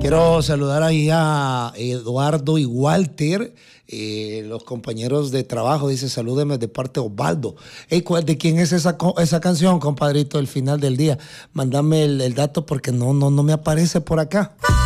Quiero saludar ahí a Eduardo y Walter, los compañeros de trabajo. Dice, salúdeme de parte de Osvaldo. Hey, ¿de quién es esa canción, compadrito, el final del día? Mándame el dato porque no me aparece por acá.